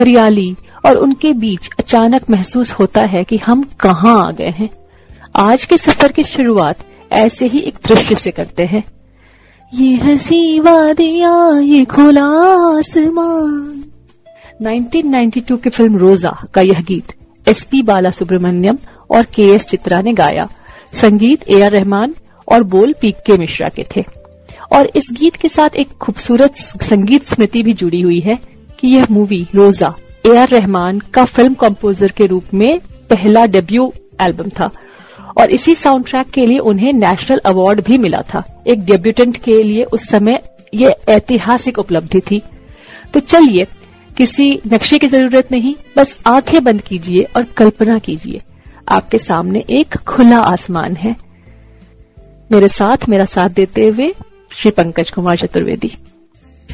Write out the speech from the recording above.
हरियाली और उनके बीच अचानक महसूस होता है कि हम कहाँ आ गए हैं। आज के सफर की शुरुआत ऐसे ही एक दृश्य से करते हैं। ये हंसी वादियां, ये खुला आसमान। 1992 की फिल्म रोजा का यह गीत एसपी बालासुब्रमण्यम और केएस चित्रा ने गाया। संगीत एआर रहमान और बोल पीके मिश्रा के थे। और इस गीत के साथ एक खूबसूरत संगीत स्मृति भी जुड़ी हुई है कि यह मूवी रोजा एआर रहमान का फिल्म कंपोजर के रूप में पहला डेब्यू एल्बम था और इसी साउंड ट्रैक के लिए उन्हें नेशनल अवार्ड भी मिला था। एक डेब्यूटेंट के लिए उस समय ये ऐतिहासिक उपलब्धि थी। तो चलिए, किसी नक्शे की जरूरत नहीं, बस आंखें बंद कीजिए और कल्पना कीजिए आपके सामने एक खुला आसमान है। मेरा साथ देते हुए श्री पंकज कुमार चतुर्वेदी।